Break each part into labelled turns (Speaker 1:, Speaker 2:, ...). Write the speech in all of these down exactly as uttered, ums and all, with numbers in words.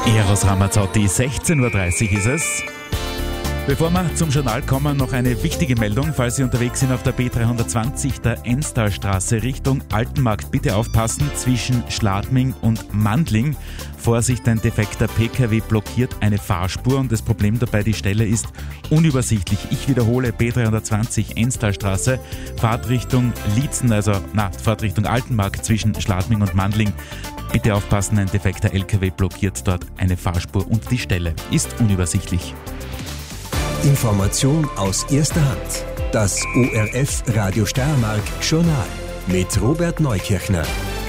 Speaker 1: Eros Ramazzotti, sechzehn Uhr dreißig ist es. Bevor wir zum Journal kommen, noch eine wichtige Meldung. Falls Sie unterwegs sind auf der B dreihundertzwanzig, der Enstalstraße Richtung Altenmarkt, bitte aufpassen, zwischen Schladming und Mandling. Vorsicht, ein defekter P K W blockiert eine Fahrspur und das Problem dabei, die Stelle ist unübersichtlich. Ich wiederhole, B dreihundertzwanzig Enstalstraße, Fahrt Richtung Liezen, also na, Fahrt Richtung Altenmarkt zwischen Schladming und Mandling. Bitte aufpassen, ein defekter L K W blockiert dort eine Fahrspur und die Stelle ist unübersichtlich.
Speaker 2: Information aus erster Hand. Das O R F Radio Steiermark Journal mit Robert Neukirchner.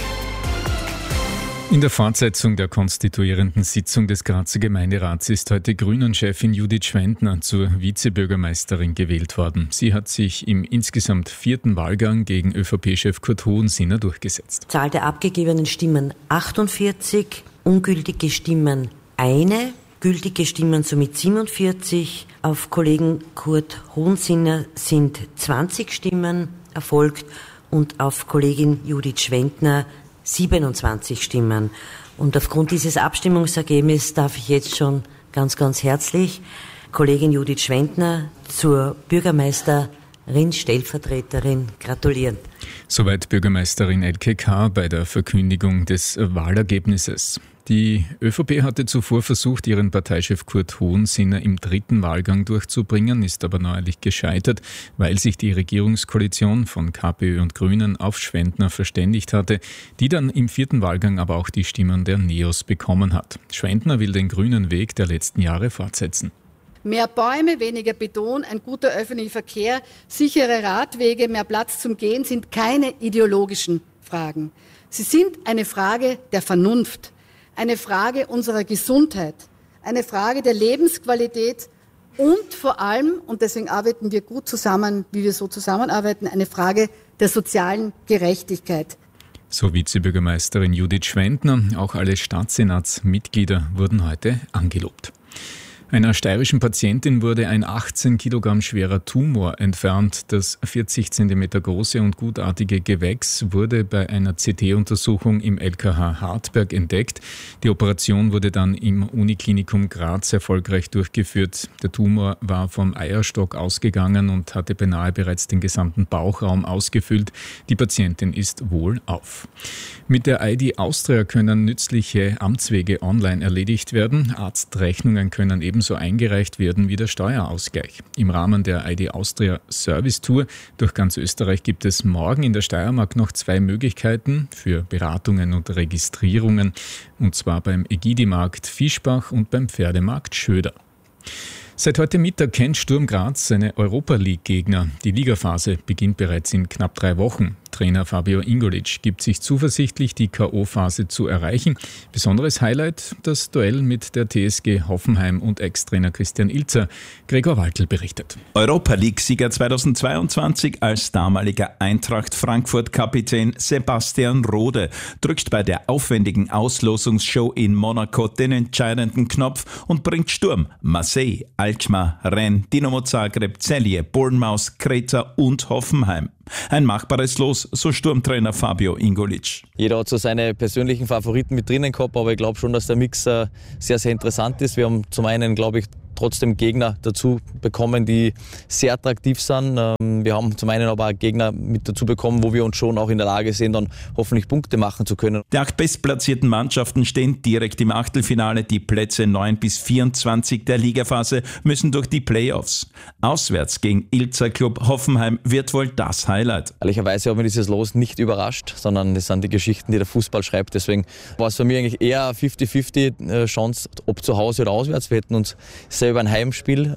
Speaker 3: In der Fortsetzung der konstituierenden Sitzung des Grazer Gemeinderats ist heute Grünen-Chefin Judith Schwendner zur Vizebürgermeisterin gewählt worden. Sie hat sich im insgesamt vierten Wahlgang gegen ÖVP-Chef Kurt Hohensinner durchgesetzt.
Speaker 4: Zahl der abgegebenen Stimmen achtundvierzig, ungültige Stimmen eine, gültige Stimmen somit siebenundvierzig. Auf Kollegen Kurt Hohensinner sind zwanzig Stimmen erfolgt und auf Kollegin Judith Schwendner siebenundzwanzig Stimmen. Und aufgrund dieses Abstimmungsergebnisses darf ich jetzt schon ganz, ganz herzlich Kollegin Judith Schwendner zur Bürgermeisterin, Stellvertreterin gratulieren.
Speaker 3: Soweit Bürgermeisterin Elke K. bei der Verkündigung des Wahlergebnisses. Die ÖVP hatte zuvor versucht, ihren Parteichef Kurt Hohensinner im dritten Wahlgang durchzubringen, ist aber neuerlich gescheitert, weil sich die Regierungskoalition von KPÖ und Grünen auf Schwendner verständigt hatte, die dann im vierten Wahlgang aber auch die Stimmen der Neos bekommen hat. Schwendner will den grünen Weg der letzten Jahre fortsetzen.
Speaker 5: Mehr Bäume, weniger Beton, ein guter öffentlicher Verkehr, sichere Radwege, mehr Platz zum Gehen sind keine ideologischen Fragen. Sie sind eine Frage der Vernunft. Eine Frage unserer Gesundheit, eine Frage der Lebensqualität und vor allem, und deswegen arbeiten wir gut zusammen, wie wir so zusammenarbeiten, eine Frage der sozialen Gerechtigkeit.
Speaker 3: So Vizebürgermeisterin Judith Schwendner, auch alle Stadtsenatsmitglieder wurden heute angelobt. Einer steirischen Patientin wurde ein achtzehn Kilogramm schwerer Tumor entfernt. Das vierzig Zentimeter große und gutartige Gewächs wurde bei einer C T-Untersuchung im L K H Hartberg entdeckt. Die Operation wurde dann im Uniklinikum Graz erfolgreich durchgeführt. Der Tumor war vom Eierstock ausgegangen und hatte beinahe bereits den gesamten Bauchraum ausgefüllt. Die Patientin ist wohlauf. Mit der I D Austria können nützliche Amtswege online erledigt werden. Arztrechnungen können ebenso eingereicht werden wie der Steuerausgleich. Im Rahmen der I D Austria Service Tour durch ganz Österreich gibt es morgen in der Steiermark noch zwei Möglichkeiten für Beratungen und Registrierungen, und zwar beim Ägidimarkt Fischbach und beim Pferdemarkt Schöder. Seit heute Mittag kennt Sturm Graz seine Europa-League-Gegner. Die Ligaphase beginnt bereits in knapp drei Wochen. Trainer Fabio Ingolic gibt sich zuversichtlich, die K O-Phase zu erreichen. Besonderes Highlight, das Duell mit der T S G Hoffenheim und Ex-Trainer Christian Ilzer. Gregor Waltl berichtet.
Speaker 6: Europa-League-Sieger zweitausendzweiundzwanzig als damaliger Eintracht Frankfurt-Kapitän Sebastian Rode drückt bei der aufwendigen Auslosungsshow in Monaco den entscheidenden Knopf und bringt Sturm Marseille, Alkmaar, Rennes, Dinamo Zagreb, Celje, Bournemouth, Kreta und Hoffenheim. Ein machbares Los, so Sturmtrainer Fabio Ingolic.
Speaker 7: Jeder hat so seine persönlichen Favoriten mit drinnen gehabt, aber ich glaube schon, dass der Mix sehr, sehr interessant ist. Wir haben zum einen, glaube ich, trotzdem Gegner dazu bekommen, die sehr attraktiv sind. Wir haben zum einen aber auch Gegner mit dazu bekommen, wo wir uns schon auch in der Lage sehen, dann hoffentlich Punkte machen zu können.
Speaker 6: Die acht bestplatzierten Mannschaften stehen direkt im Achtelfinale. Die Plätze neun bis vierundzwanzig der Ligaphase müssen durch die Playoffs. Auswärts gegen Ilzer Club Hoffenheim wird wohl das Highlight.
Speaker 7: Ehrlicherweise hat mich dieses Los nicht überrascht, sondern das sind die Geschichten, die der Fußball schreibt. Deswegen war es für mich eigentlich eher fünfzig fünfzig Chance, ob zu Hause oder auswärts. Wir hätten uns sehr über ein Heimspiel